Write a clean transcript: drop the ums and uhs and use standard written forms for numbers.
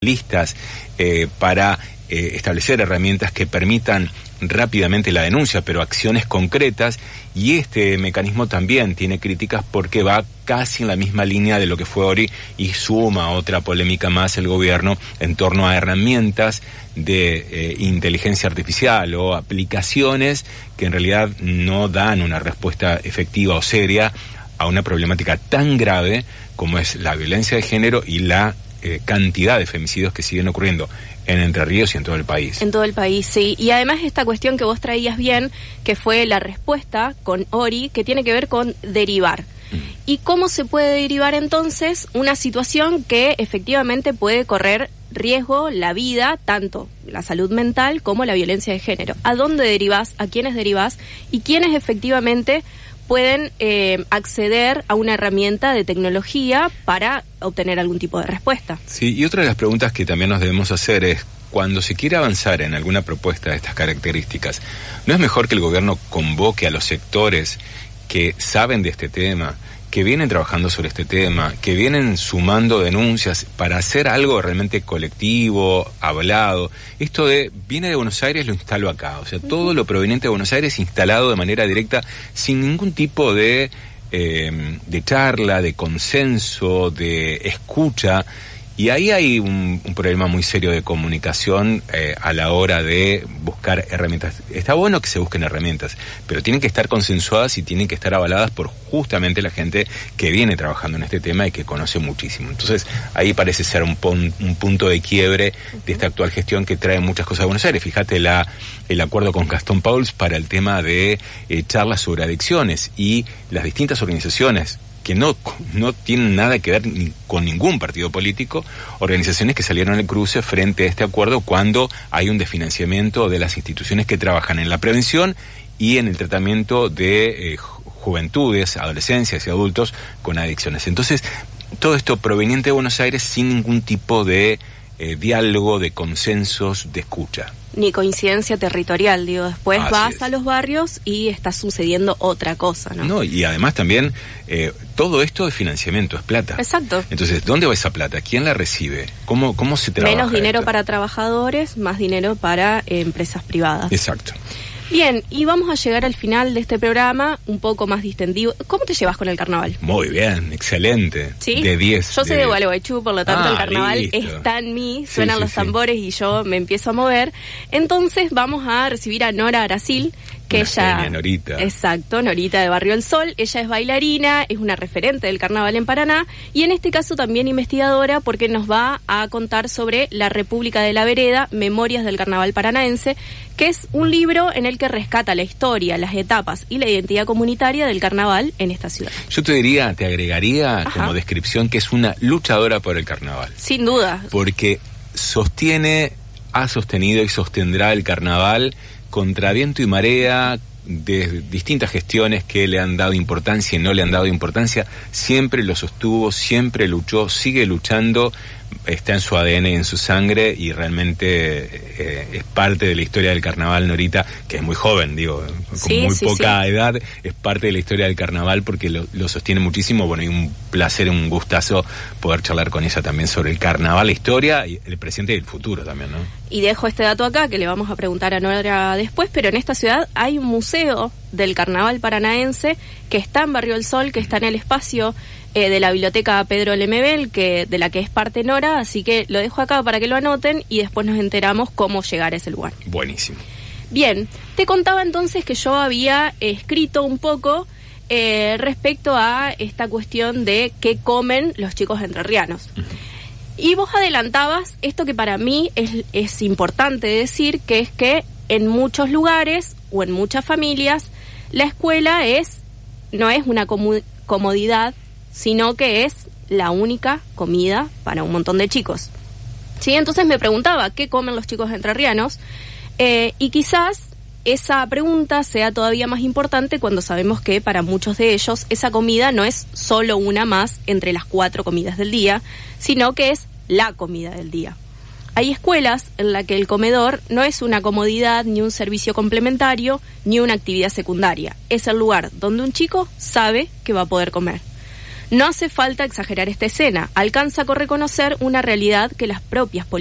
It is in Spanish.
listas para establecer herramientas que permitan rápidamente la denuncia, pero acciones concretas, y este mecanismo también tiene críticas porque va casi en la misma línea de lo que fue Ori y suma otra polémica más el gobierno en torno a herramientas de inteligencia artificial o aplicaciones que en realidad no dan una respuesta efectiva o seria a una problemática tan grave como es la violencia de género y la cantidad de femicidios que siguen ocurriendo en Entre Ríos y en todo el país. En todo el país, sí. Y además esta cuestión que vos traías bien, que fue la respuesta con Ori, que tiene que ver con derivar. ¿Y cómo se puede derivar entonces una situación que efectivamente puede correr riesgo la vida, tanto la salud mental como la violencia de género? ¿A dónde derivás? ¿A quiénes derivás? ¿Y quiénes efectivamente pueden acceder a una herramienta de tecnología para obtener algún tipo de respuesta? Sí, y otra de las preguntas que también nos debemos hacer es, cuando se quiere avanzar en alguna propuesta de estas características, ¿no es mejor que el gobierno convoque a los sectores que saben de este tema, que vienen trabajando sobre este tema, que vienen sumando denuncias para hacer algo realmente colectivo, hablado? Esto de, viene de Buenos Aires, lo instalo acá. O sea, todo lo proveniente de Buenos Aires instalado de manera directa, sin ningún tipo de charla, de consenso, de escucha. Y ahí hay un problema muy serio de comunicación a la hora de buscar herramientas. Está bueno que se busquen herramientas, pero tienen que estar consensuadas y tienen que estar avaladas por justamente la gente que viene trabajando en este tema y que conoce muchísimo. Entonces, ahí parece ser un punto de quiebre de esta actual gestión que trae muchas cosas a Buenos Aires. Fíjate el acuerdo con Gastón Pauls para el tema de charlas sobre adicciones, y las distintas organizaciones que no tienen nada que ver con ningún partido político, organizaciones que salieron al cruce frente a este acuerdo cuando hay un desfinanciamiento de las instituciones que trabajan en la prevención y en el tratamiento de juventudes, adolescencias y adultos con adicciones. Entonces, todo esto proveniente de Buenos Aires sin ningún tipo de diálogo, de consensos, de escucha. Ni coincidencia territorial, digo, después vas a los barrios y está sucediendo otra cosa, ¿no? No, y además también todo esto es financiamiento, es plata. Exacto. Entonces, ¿dónde va esa plata? ¿Quién la recibe? ¿Cómo se trabaja? Menos dinero esto para trabajadores, más dinero para empresas privadas. Exacto. Bien, y vamos a llegar al final de este programa un poco más distendido. ¿Cómo te llevas con el carnaval? Muy bien, excelente. ¿Sí? De 10. Yo soy de Gualeguaychú, por lo tanto el carnaval está en mí, suenan los tambores y yo me empiezo a mover. Entonces vamos a recibir a Nora Aracil, que ella... Norita. Exacto, Norita de Barrio El Sol. Ella es bailarina, es una referente del carnaval en Paraná y en este caso también investigadora, porque nos va a contar sobre La República de la Vereda, Memorias del Carnaval Paranaense, que es un libro en el que rescata la historia, las etapas y la identidad comunitaria del carnaval en esta ciudad. Yo te agregaría como descripción que es una luchadora por el carnaval. Sin duda. Porque ha sostenido y sostendrá el carnaval contra viento y marea, de distintas gestiones que le han dado importancia y no le han dado importancia. Siempre lo sostuvo, siempre luchó, sigue luchando, está en su ADN y en su sangre, y realmente es parte de la historia del carnaval. Norita, que es muy joven, digo, con muy poca edad, es parte de la historia del carnaval porque lo sostiene muchísimo. Bueno, y un placer, un gustazo poder charlar con ella también sobre el carnaval, la historia, y el presente y el futuro también, ¿no? Y dejo este dato acá, que le vamos a preguntar a Nora después, pero en esta ciudad hay un museo del carnaval paranaense que está en Barrio El Sol, que está en el espacio de la biblioteca Pedro Lemebel, de la que es parte Nora, así que lo dejo acá para que lo anoten y después nos enteramos cómo llegar a ese lugar. Buenísimo. Bien, te contaba entonces que yo había escrito un poco respecto a esta cuestión de qué comen los chicos entrerrianos. Y vos adelantabas esto que para mí es importante decir, que es que en muchos lugares o en muchas familias la escuela no es una comodidad, sino que es la única comida para un montón de chicos. ¿Sí? Entonces me preguntaba, ¿qué comen los chicos entrerrianos? Y quizás esa pregunta sea todavía más importante cuando sabemos que para muchos de ellos esa comida no es solo una más entre las 4 comidas del día, sino que es la comida del día. Hay escuelas en las que el comedor no es una comodidad, ni un servicio complementario, ni una actividad secundaria. Es el lugar donde un chico sabe que va a poder comer. No hace falta exagerar esta escena, alcanza con reconocer una realidad que las propias